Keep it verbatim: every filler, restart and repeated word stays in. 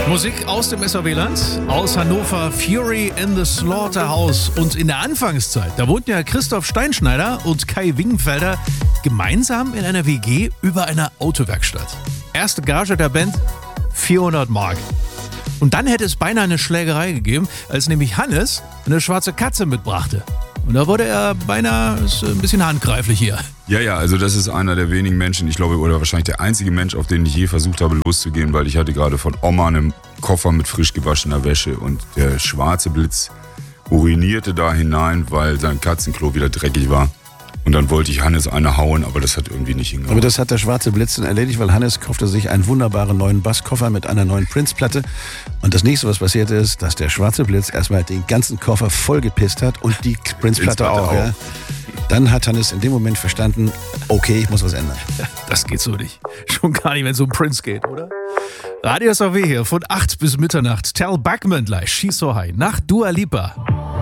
Musik aus dem S A W-Land, aus Hannover, Fury in the Slaughterhouse. Und in der Anfangszeit, da wohnten ja Christoph Steinschneider und Kai Wingenfelder gemeinsam in einer W G über einer Autowerkstatt. Erste Gage der Band, vierhundert Mark. Und dann hätte es beinahe eine Schlägerei gegeben, als nämlich Hannes eine schwarze Katze mitbrachte. Und da wurde er beinahe ist ein bisschen handgreiflich hier. Ja, ja, also das ist einer der wenigen Menschen, ich glaube, oder wahrscheinlich der einzige Mensch, auf den ich je versucht habe loszugehen, weil ich hatte gerade von Oma einen Koffer mit frisch gewaschener Wäsche und der schwarze Blitz urinierte da hinein, weil sein Katzenklo wieder dreckig war. Und dann wollte ich Hannes eine hauen, aber das hat irgendwie nicht hingehauen. Aber das hat der schwarze Blitz dann erledigt, weil Hannes kaufte sich einen wunderbaren neuen Basskoffer mit einer neuen Prince-Platte. Und das nächste, was passiert ist, dass der schwarze Blitz erstmal den ganzen Koffer vollgepisst hat und die Prince-Platte auch. auch. Ja. Dann hat Hannes in dem Moment verstanden, okay, ich muss was ändern. Das geht so nicht. Schon gar nicht, wenn es um Prince geht, oder? Radio S A W hier von acht bis Mitternacht. Tal Bachman gleich, She's So High, nach Dua Lipa.